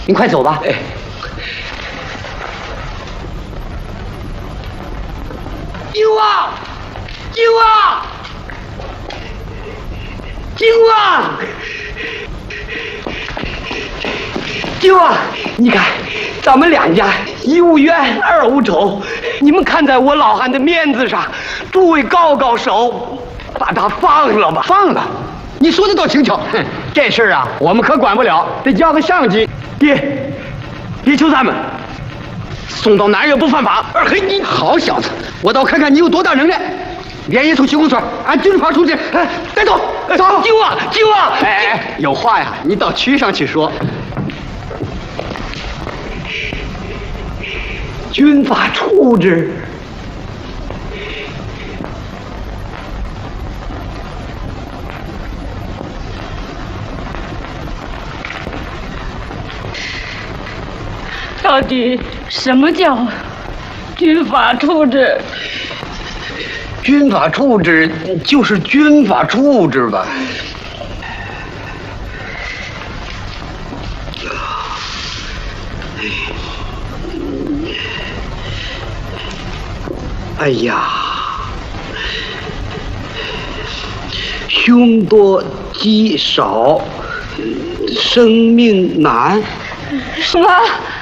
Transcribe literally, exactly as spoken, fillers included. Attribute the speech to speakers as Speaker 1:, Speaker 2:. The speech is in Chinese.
Speaker 1: 你快走吧。哎，救啊！救啊！救啊！救啊！你看，咱们两家一无冤，二无仇。你们看在我老汉的面子上，诸位高高手，把他放了吧。
Speaker 2: 放了？你说的倒轻巧。哼，这事儿啊，我们可管不了，得叫个上级。
Speaker 1: 别，别求咱们，送到哪儿也不犯法。
Speaker 2: 二黑，你好小子，我倒看看你有多大能耐。连夜从区公所按军法处置，哎，带走，走！
Speaker 1: 救啊！救啊！
Speaker 2: 哎哎，有话呀，你到区上去说。
Speaker 1: 军法处置。
Speaker 3: 到底什么叫军法处置？
Speaker 1: 军法处置就是军法处置吧。哎呀，凶多吉少，生命难。
Speaker 3: 什么？